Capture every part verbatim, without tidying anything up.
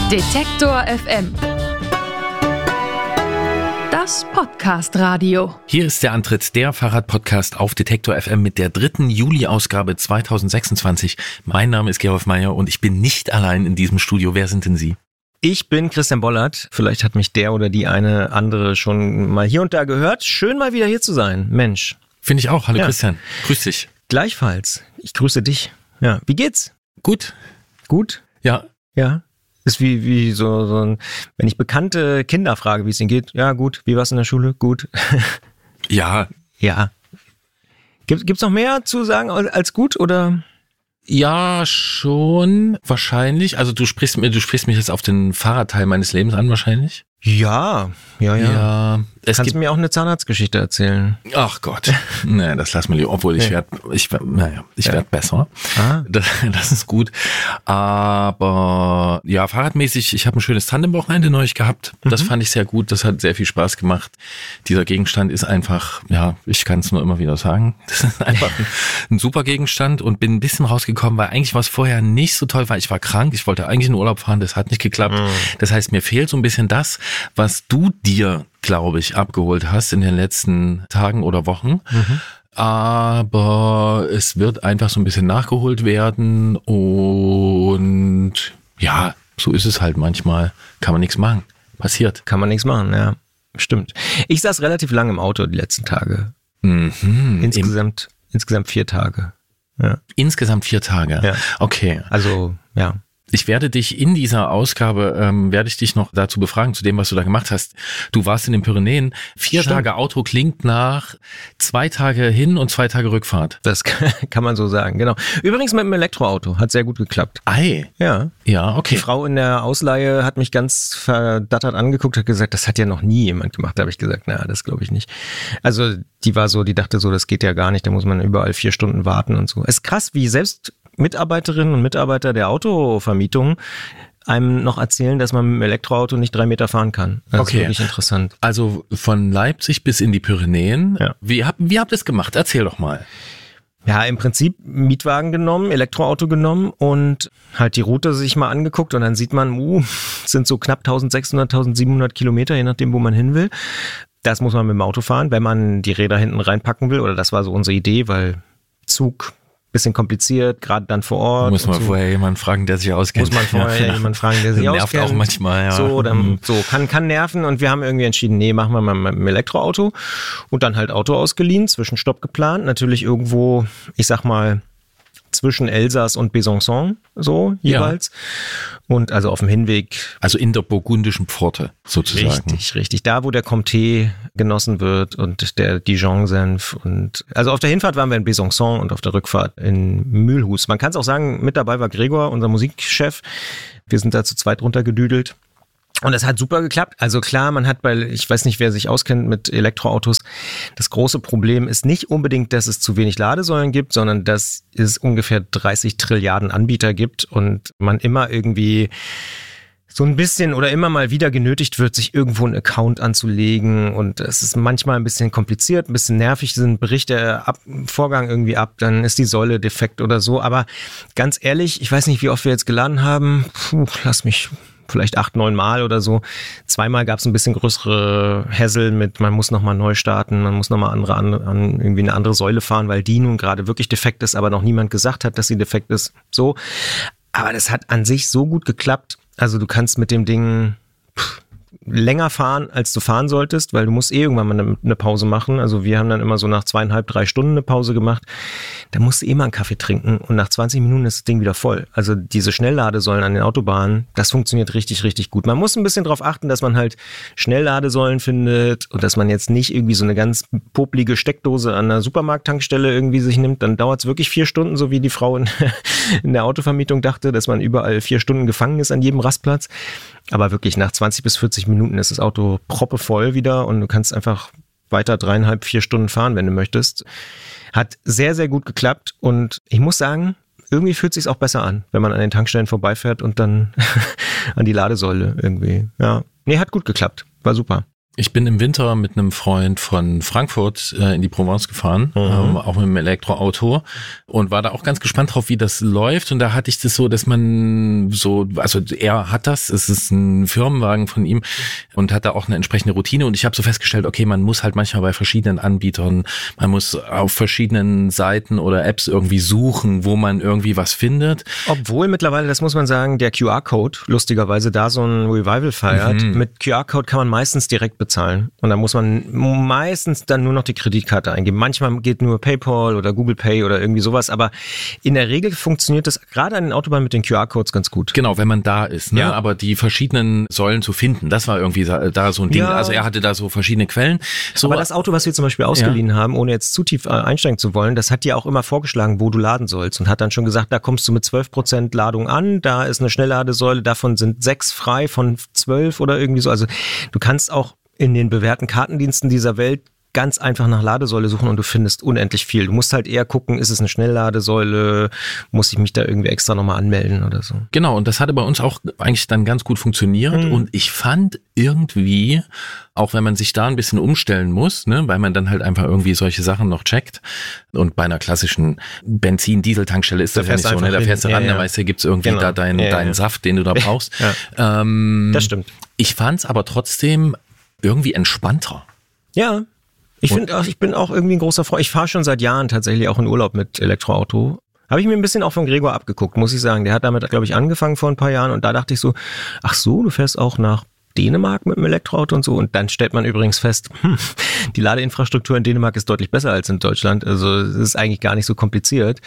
Detektor F M. Das Podcast-Radio. Hier ist der Antritt der Fahrrad-Podcast auf Detektor F M mit der dritten Juli-Ausgabe zweitausendsechsundzwanzig. Mein Name ist Gerolf Meyer und ich bin nicht allein in diesem Studio. Wer sind denn Sie? Ich bin Christian Bollert. Vielleicht hat mich der oder die eine andere schon mal hier und da gehört. Schön mal wieder hier zu sein. Mensch. Finde ich auch. Hallo Ja. Christian. Grüß dich. Gleichfalls. Ich grüße dich. Ja. Wie geht's? Gut. Gut? Ja. Ja. Ist wie, wie so, so ein, wenn ich bekannte Kinder frage, wie es ihnen geht. Ja, gut. Wie war's in der Schule? Gut. Ja. Ja. Gibt, gibt's noch mehr zu sagen als gut oder? Ja, schon. Wahrscheinlich. Also du sprichst mir, du sprichst mich jetzt auf den Fahrradteil meines Lebens an, wahrscheinlich. Ja. Ja, ja. Ja. Es Kannst gibt, du mir auch eine Zahnarztgeschichte erzählen? ach Gott. Nee, das lass mal lieber. Obwohl ich Nee. werde, ich werd, naja, ich Ja. werd besser. Ah. Das, das ist gut. Aber ja, fahrradmäßig, ich habe ein schönes Tandemwochenende neulich gehabt. Das Mhm. fand ich sehr gut. Das hat sehr viel Spaß gemacht. Dieser Gegenstand ist einfach, ja, ich kann es nur immer wieder sagen. Das ist einfach ein, ein super Gegenstand und bin ein bisschen rausgekommen, weil eigentlich was vorher nicht so toll war. Ich war krank, ich wollte eigentlich in Urlaub fahren, das hat nicht geklappt. Mhm. Das heißt, mir fehlt so ein bisschen das, was du dir, glaube ich, abgeholt hast in den letzten Tagen oder Wochen. Mhm. Aber es wird einfach so ein bisschen nachgeholt werden und ja, so ist es halt manchmal. Kann man nichts machen. Passiert. Kann man nichts machen, ja. Stimmt. Ich saß relativ lange im Auto die letzten Tage. Mhm. Im, Insgesamt, insgesamt vier Tage. Ja. insgesamt vier Tage. Ja. Okay. Also, ja. Ich werde dich in dieser Ausgabe, ähm, werde ich dich noch dazu befragen, zu dem, was du da gemacht hast. Du warst in den Pyrenäen. Vier Stimmt. Tage Auto klingt nach zwei Tage hin und zwei Tage Rückfahrt. Das kann man so sagen, genau. Übrigens mit dem Elektroauto. Hat sehr gut geklappt. Ei. Ja. Ja, Die okay. Frau in der Ausleihe hat mich ganz verdattert angeguckt, hat gesagt, das hat ja noch nie jemand gemacht. Da habe ich gesagt, na, das glaube ich nicht. Also die war so, die dachte so, das geht ja gar nicht, da muss man überall vier Stunden warten und so. Es ist krass, wie selbst Mitarbeiterinnen und Mitarbeiter der Autovermietung einem noch erzählen, dass man mit dem Elektroauto nicht drei Meter fahren kann. Das Okay. ist wirklich interessant. Also von Leipzig bis in die Pyrenäen. Ja. Wie, hab, wie habt ihr es gemacht? Erzähl doch mal. Ja, im Prinzip Mietwagen genommen, Elektroauto genommen und halt die Route sich mal angeguckt und dann sieht man, uh, es sind so knapp eintausendsechshundert, eintausendsiebenhundert Kilometer, je nachdem, wo man hin will. Das muss man mit dem Auto fahren, wenn man die Räder hinten reinpacken will, oder das war so unsere Idee, weil Zug bisschen kompliziert, gerade dann vor Ort. Muss man und so. vorher jemanden fragen, der sich auskennt. Muss man vorher Ja. jemanden fragen, der sich Nervt auskennt. auch manchmal, ja. So, dann, Mhm. so kann, kann nerven und wir haben irgendwie entschieden, nee, machen wir mal mit dem Elektroauto und dann halt Auto ausgeliehen, Zwischenstopp geplant, natürlich irgendwo, ich sag mal, zwischen Elsass und Besançon, so jeweils. Und also auf dem Hinweg. Also in der burgundischen Pforte sozusagen. Richtig, richtig. Da, wo der Comté genossen wird und der Dijon-Senf. Und also auf der Hinfahrt waren wir in Besançon und auf der Rückfahrt in Mulhouse. Man kann es auch sagen, mit dabei war Gregor, unser Musikchef. Wir sind da zu zweit runtergedüdelt. Und es hat super geklappt. Also klar, man hat bei, ich weiß nicht, wer sich auskennt mit Elektroautos, das große Problem ist nicht unbedingt, dass es zu wenig Ladesäulen gibt, sondern dass es ungefähr dreißig Trilliarden Anbieter gibt und man immer irgendwie so ein bisschen oder immer mal wieder genötigt wird, sich irgendwo einen Account anzulegen und es ist manchmal ein bisschen kompliziert, ein bisschen nervig, sind Berichte ab, Vorgang irgendwie ab, dann ist die Säule defekt oder so, aber ganz ehrlich, ich weiß nicht, wie oft wir jetzt geladen haben, puh, lass mich vielleicht acht, neun Mal oder so. Zweimal gab es ein bisschen größere Hassel mit, man muss nochmal neu starten, man muss nochmal andere, an, an, irgendwie eine andere Säule fahren, weil die nun gerade wirklich defekt ist, aber noch niemand gesagt hat, dass sie defekt ist. So. Aber das hat an sich so gut geklappt. Also du kannst mit dem Ding pff, länger fahren, als du fahren solltest, weil du musst eh irgendwann mal eine, eine Pause machen. Also wir haben dann immer so nach zweieinhalb, drei Stunden eine Pause gemacht. Da musst du eh mal einen Kaffee trinken und nach zwanzig Minuten ist das Ding wieder voll. Also diese Schnellladesäulen an den Autobahnen, das funktioniert richtig, richtig gut. Man muss ein bisschen darauf achten, dass man halt Schnellladesäulen findet und dass man jetzt nicht irgendwie so eine ganz poplige Steckdose an einer Supermarkttankstelle irgendwie sich nimmt. Dann dauert es wirklich vier Stunden, so wie die Frau in, in der Autovermietung dachte, dass man überall vier Stunden gefangen ist an jedem Rastplatz. Aber wirklich nach zwanzig bis vierzig Minuten ist das Auto proppevoll wieder und du kannst einfach weiter dreieinhalb, vier Stunden fahren, wenn du möchtest. Hat sehr, sehr gut geklappt und ich muss sagen, irgendwie fühlt es sich auch besser an, wenn man an den Tankstellen vorbeifährt und dann an die Ladesäule irgendwie. Ja, nee, hat gut geklappt. War super. Ich bin im Winter mit einem Freund von Frankfurt äh, in die Provence gefahren, mhm. ähm, auch mit einem Elektroauto und war da auch ganz gespannt drauf, wie das läuft. Und da hatte ich das so, dass man so, also er hat das, es ist ein Firmenwagen von ihm und hat da auch eine entsprechende Routine. Und ich habe so festgestellt, okay, man muss halt manchmal bei verschiedenen Anbietern, man muss auf verschiedenen Seiten oder Apps irgendwie suchen, wo man irgendwie was findet. Obwohl mittlerweile, das muss man sagen, der Q R-Code lustigerweise da so ein Revival feiert. Mhm. Mit Q R-Code kann man meistens direkt bezahlen. Und dann muss man meistens dann nur noch die Kreditkarte eingeben. Manchmal geht nur PayPal oder Google Pay oder irgendwie sowas, aber in der Regel funktioniert das gerade an den Autobahnen mit den Q R-Codes ganz gut. Genau, wenn man da ist, ne? Ja. Aber die verschiedenen Säulen zu finden, das war irgendwie da so ein Ding. Ja. Also er hatte da so verschiedene Quellen. So, aber das Auto, was wir zum Beispiel ausgeliehen ja. haben, ohne jetzt zu tief einsteigen zu wollen, das hat dir auch immer vorgeschlagen, wo du laden sollst und hat dann schon gesagt, da kommst du mit zwölf Prozent Ladung an, da ist eine Schnellladesäule, davon sind sechs frei von zwölf oder irgendwie so. Also du kannst auch in den bewährten Kartendiensten dieser Welt ganz einfach nach Ladesäule suchen und du findest unendlich viel. Du musst halt eher gucken, ist es eine Schnellladesäule, muss ich mich da irgendwie extra nochmal anmelden oder so. Genau, und das hatte bei uns auch eigentlich dann ganz gut funktioniert mhm. und ich fand irgendwie, auch wenn man sich da ein bisschen umstellen muss, ne, weil man dann halt einfach irgendwie solche Sachen noch checkt und bei einer klassischen Benzin-Diesel-Tankstelle ist das ja nicht so, ne? Da fährst du ran, ja, ja. da weißt du, gibt's irgendwie genau. da deinen, ja, deinen ja. Saft, den du da brauchst. ja. ähm, das stimmt. Ich fand's aber trotzdem irgendwie entspannter. Ja, ich finde auch, ich bin auch irgendwie ein großer Freund. Ich fahre schon seit Jahren tatsächlich auch in Urlaub mit Elektroauto. Habe ich mir ein bisschen auch von Gregor abgeguckt, muss ich sagen. Der hat damit, glaube ich, angefangen vor ein paar Jahren und da dachte ich so, ach so, du fährst auch nach Dänemark mit dem Elektroauto und so. Und dann stellt man übrigens fest, hm, die Ladeinfrastruktur in Dänemark ist deutlich besser als in Deutschland. Also es ist eigentlich gar nicht so kompliziert.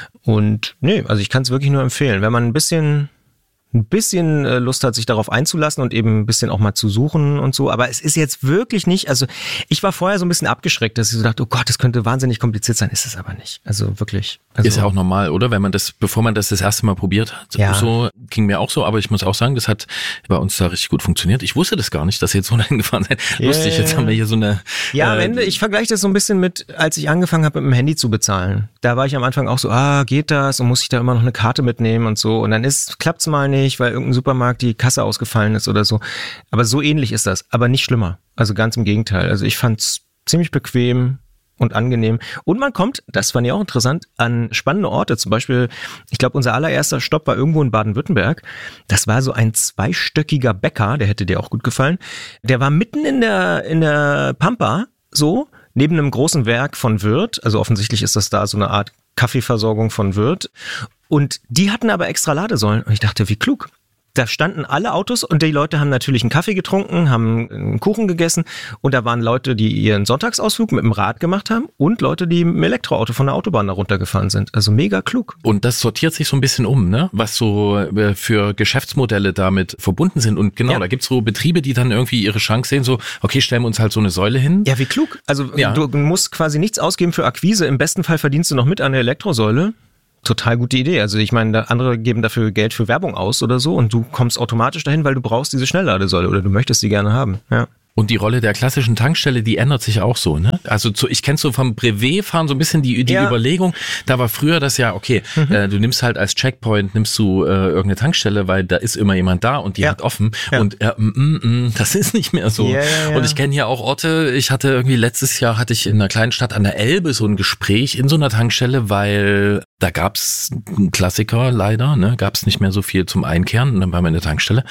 Und nee, also ich kann es wirklich nur empfehlen. Wenn man ein bisschen... ein bisschen Lust hat, sich darauf einzulassen und eben ein bisschen auch mal zu suchen und so. Aber es ist jetzt wirklich nicht, also ich war vorher so ein bisschen abgeschreckt, dass ich so dachte, oh Gott, das könnte wahnsinnig kompliziert sein. Ist es aber nicht. Also wirklich. Also ist ja auch normal, oder? Wenn man das, bevor man das das erste Mal probiert hat, ja. so ging mir auch so. Aber ich muss auch sagen, das hat bei uns da richtig gut funktioniert. Ich wusste das gar nicht, dass ihr jetzt so hingefahren seid. Yeah. Lustig, jetzt haben wir hier so eine... Ja, am äh, Ende, ich vergleiche das so ein bisschen mit, als ich angefangen habe, mit dem Handy zu bezahlen. Da war ich am Anfang auch so, ah, geht das? Und muss ich da immer noch eine Karte mitnehmen und so. Und dann ist, klappt's mal nicht, weil irgendein Supermarkt die Kasse ausgefallen ist oder so. Aber so ähnlich ist das, aber nicht schlimmer. Also ganz im Gegenteil. Also ich fand's ziemlich bequem und angenehm. Und man kommt, das fand ich auch interessant, an spannende Orte. Zum Beispiel, ich glaube, unser allererster Stopp war irgendwo in Baden-Württemberg. Das war so ein zweistöckiger Bäcker, der hätte dir auch gut gefallen. Der war mitten in der, in der Pampa, so, neben einem großen Werk von Wirth. Also offensichtlich ist das da so eine Art Kaffeeversorgung von Wirth. Und die hatten aber extra Ladesäulen. Und ich dachte, wie klug. Da standen alle Autos und die Leute haben natürlich einen Kaffee getrunken, haben einen Kuchen gegessen und da waren Leute, die ihren Sonntagsausflug mit dem Rad gemacht haben und Leute, die mit dem Elektroauto von der Autobahn da runtergefahren sind. Also mega klug. Und das sortiert sich so ein bisschen um, ne? Was so für Geschäftsmodelle damit verbunden sind. Und genau, ja. da gibt's so Betriebe, die dann irgendwie ihre Chance sehen, so, okay, stellen wir uns halt so eine Säule hin. Ja, wie klug. Also ja. du musst quasi nichts ausgeben für Akquise. Im besten Fall verdienst du noch mit an der Elektrosäule. Total gute Idee. Also ich meine, andere geben dafür Geld für Werbung aus oder so und du kommst automatisch dahin, weil du brauchst diese Schnellladesäule oder du möchtest sie gerne haben. Ja. Und die Rolle der klassischen Tankstelle, die ändert sich auch so, ne? Also zu, ich kenn's so vom Brevet-Fahren so ein bisschen die, die ja. Überlegung. Da war früher das ja, okay, mhm. äh, du nimmst halt als Checkpoint, nimmst du äh, irgendeine Tankstelle, weil da ist immer jemand da und die ja. hat offen. Ja. Und äh, mm, mm, das ist nicht mehr so. Ja, ja, ja. Und ich kenne hier auch Orte, ich hatte irgendwie letztes Jahr, hatte ich in einer kleinen Stadt an der Elbe so ein Gespräch in so einer Tankstelle, weil da gab's einen Klassiker leider, ne, gab's nicht mehr so viel zum Einkehren und dann waren wir in der Tankstelle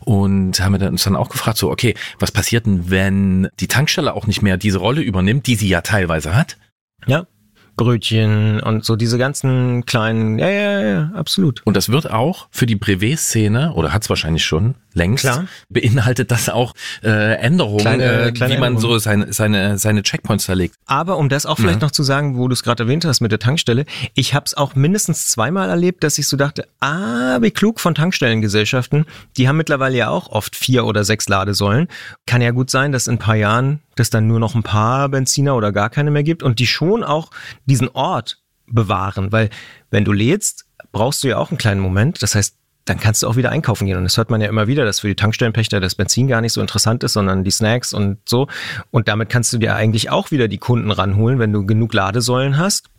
und haben wir uns dann auch gefragt, so okay, was passiert denn, wenn die Tankstelle auch nicht mehr diese Rolle übernimmt, die sie ja teilweise hat? Ja. Brötchen und so diese ganzen kleinen, ja, ja, ja, absolut. Und das wird auch für die Brevet-Szene, oder hat es wahrscheinlich schon längst, Klar. beinhaltet das auch äh, Änderungen, kleine, äh, kleine wie man Änderungen. so seine, seine, seine Checkpoints da legt. Aber um das auch vielleicht ja. noch zu sagen, wo du es gerade erwähnt hast mit der Tankstelle, ich habe es auch mindestens zweimal erlebt, dass ich so dachte, ah, wie klug von Tankstellengesellschaften, die haben mittlerweile ja auch oft vier oder sechs Ladesäulen. Kann ja gut sein, dass in ein paar Jahren dass dann nur noch ein paar Benziner oder gar keine mehr gibt und die schon auch diesen Ort bewahren, weil wenn du lädst, brauchst du ja auch einen kleinen Moment, das heißt, dann kannst du auch wieder einkaufen gehen und das hört man ja immer wieder, dass für die Tankstellenpächter das Benzin gar nicht so interessant ist, sondern die Snacks und so und damit kannst du dir eigentlich auch wieder die Kunden ranholen, wenn du genug Ladesäulen hast,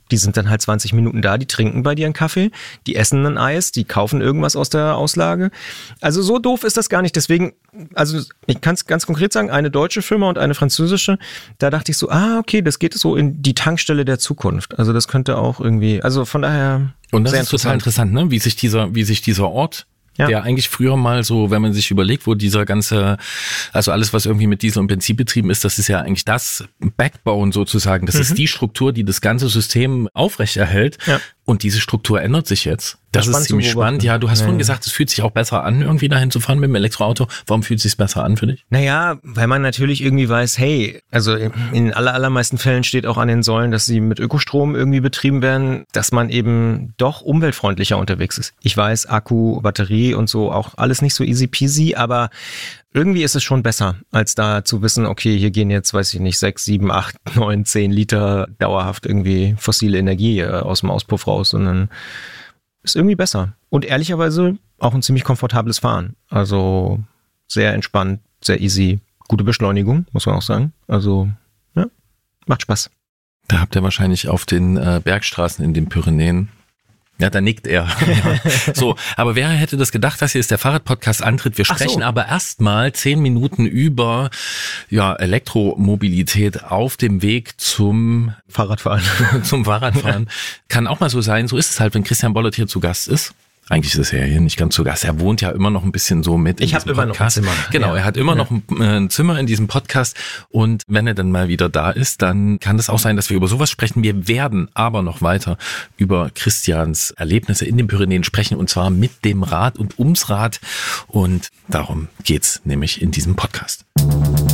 Die sind dann halt zwanzig Minuten da, die trinken bei dir einen Kaffee, die essen ein Eis, die kaufen irgendwas aus der Auslage. Also so doof ist das gar nicht. Deswegen, also ich kann es ganz konkret sagen, eine deutsche Firma und eine französische, da dachte ich so, ah, okay, das geht so in die Tankstelle der Zukunft. Also das könnte auch irgendwie, also von daher. Und das ist total interessant, ne? Wie sich dieser, wie sich dieser Ort, ja, der eigentlich früher mal so, wenn man sich überlegt, wo dieser ganze, also alles, was irgendwie mit Diesel und Benzin betrieben ist, das ist ja eigentlich das Backbone sozusagen. Das mhm. ist die Struktur, die das ganze System aufrechterhält. Ja. Und diese Struktur ändert sich jetzt. Das, das ist ziemlich spannend. Ja, du hast ja, vorhin gesagt, es fühlt sich auch besser an, irgendwie dahin zu fahren mit dem Elektroauto. Warum fühlt es sich besser an für dich? Naja, weil man natürlich irgendwie weiß, hey, also in aller, allermeisten Fällen steht auch an den Säulen, dass sie mit Ökostrom irgendwie betrieben werden, dass man eben doch umweltfreundlicher unterwegs ist. Ich weiß, Akku, Batterie und so, auch alles nicht so easy peasy, aber irgendwie ist es schon besser, als da zu wissen, okay, hier gehen jetzt, weiß ich nicht, sechs, sieben, acht, neun, zehn Liter dauerhaft irgendwie fossile Energie aus dem Auspuff raus, sondern ist irgendwie besser. Und ehrlicherweise auch ein ziemlich komfortables Fahren. Also sehr entspannt, sehr easy, gute Beschleunigung, muss man auch sagen. Also, ja, macht Spaß. Da habt ihr wahrscheinlich auf den äh, Bergstraßen in den Pyrenäen. Ja, da nickt er. So, aber wer hätte das gedacht, das hier ist der Fahrradpodcast Antritt. Wir sprechen so. aber erstmal zehn Minuten über ja, Elektromobilität auf dem Weg zum Fahrradfahren. zum Fahrradfahren. Kann auch mal so sein, so ist es halt, wenn Christian Bollert hier zu Gast ist. Eigentlich ist er hier nicht ganz zu Gast. Er wohnt ja immer noch ein bisschen so mit. Ich habe immer Podcast. noch ein Zimmer. Genau, ja. er hat immer ja. noch ein, ein Zimmer in diesem Podcast. Und wenn er dann mal wieder da ist, dann kann es auch sein, dass wir über sowas sprechen. Wir werden aber noch weiter über Christians Erlebnisse in den Pyrenäen sprechen. Und zwar mit dem Rad und ums Rad. Und darum geht's nämlich in diesem Podcast.